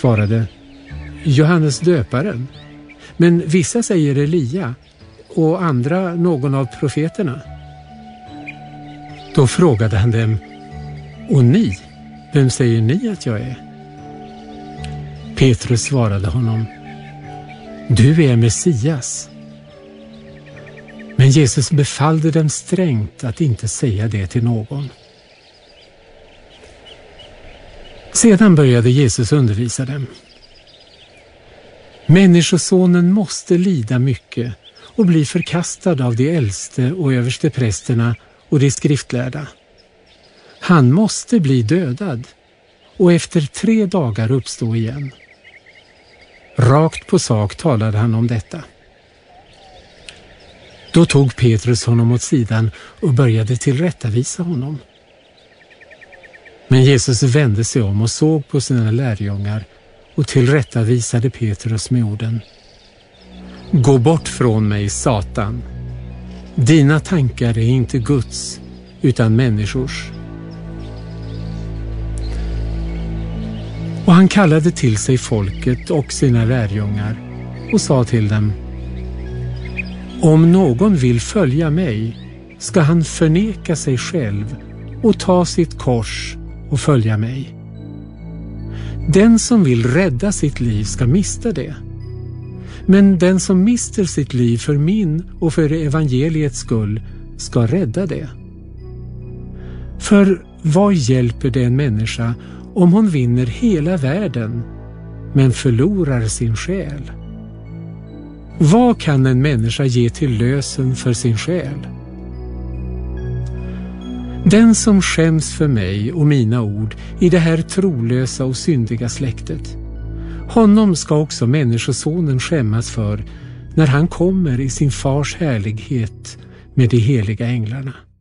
svarade: Johannes döparen, men vissa säger Elia och andra någon av profeterna. Då frågade han dem: och ni, vem säger ni att jag är? Petrus svarade honom: du är Messias. Men Jesus befallde dem strängt att inte säga det till någon. Sedan började Jesus undervisa dem. Människosonen måste lida mycket och bli förkastad av de äldste och översteprästerna och de skriftlärda. Han måste bli dödad och efter 3 dagar uppstå igen. Rakt på sak talade han om detta. Då tog Petrus honom åt sidan och började tillrättavisa honom. Men Jesus vände sig om och såg på sina lärjungar och tillrättavisade Petrus med orden: gå bort från mig, Satan. Dina tankar är inte Guds, utan människors. Och han kallade till sig folket och sina lärjungar och sa till dem: om någon vill följa mig ska han förneka sig själv och ta sitt kors och följa mig. Den som vill rädda sitt liv ska mista det. Men den som mister sitt liv för min och för evangeliets skull ska rädda det. För vad hjälper det en människa om hon vinner hela världen men förlorar sin själ? Vad kan en människa ge till lösen för sin själ? Den som skäms för mig och mina ord i det här trolösa och syndiga släktet, honom ska också människosonen skämmas för när han kommer i sin fars härlighet med de heliga änglarna.